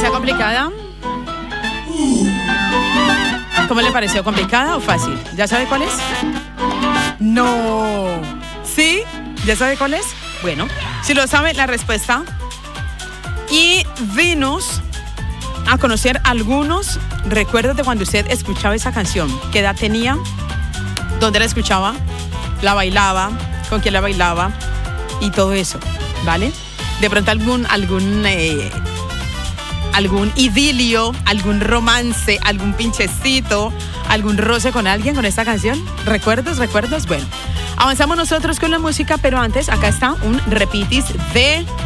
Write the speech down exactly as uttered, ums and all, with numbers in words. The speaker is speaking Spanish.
¿Está complicada? ¿Cómo le pareció? ¿Complicada o fácil? ¿Ya sabe cuál es? No. ¿Sí? ¿Ya sabe cuál es? Bueno, si lo sabe, la respuesta. Y venos a conocer algunos recuerdos de cuando usted escuchaba esa canción. ¿Qué edad tenía? ¿Dónde la escuchaba? ¿La bailaba? ¿Con quién la bailaba? Y todo eso, ¿vale? De pronto algún, algún, eh, algún idilio, algún romance, algún pinchecito, algún roce con alguien con esta canción. ¿Recuerdos? ¿Recuerdos? Bueno, avanzamos nosotros con la música, pero antes acá está un repitis de